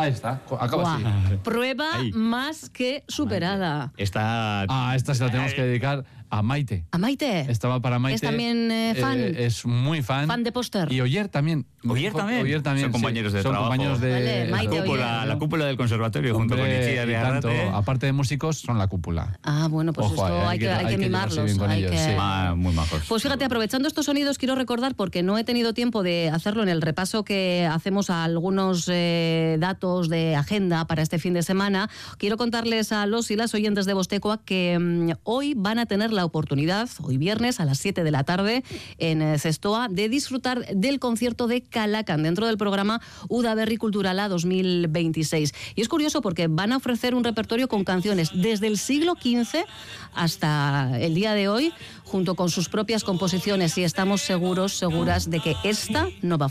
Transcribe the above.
Ahí está, acaba así. Prueba Ahí. más que superada. Esta Esta se la tenemos que dedicar a Maite. ¿A Maite? Estaba para Maite. ¿Es también fan? Es muy fan. ¿Fan de póster? Y Oyer también. Oyer también. Son compañeros de Son trabajo. compañeros de... Vale, Maite, la cúpula del conservatorio, junto con Hombre, Itziar y y tanto, Arrate. aparte de músicos, son la cúpula. Bueno, pues Ojo, esto hay que llevarse mimarlos. bien con hay ellos, que... sí. Muy majos. Pues fíjate, aprovechando estos sonidos, quiero recordar, porque no he tenido tiempo de hacerlo en el repaso que hacemos a algunos datos de agenda para este fin de semana, quiero contarles a los y las oyentes de Vostecoa que hoy van a tener la oportunidad, hoy viernes a las 7 de la tarde en Zestoa, de disfrutar del concierto de Calacan dentro del programa Udaberri Kulturala 2026. Y es curioso porque van a ofrecer un repertorio con canciones desde el siglo XV hasta el día de hoy, junto con sus propias composiciones, y estamos seguras de que esta no va a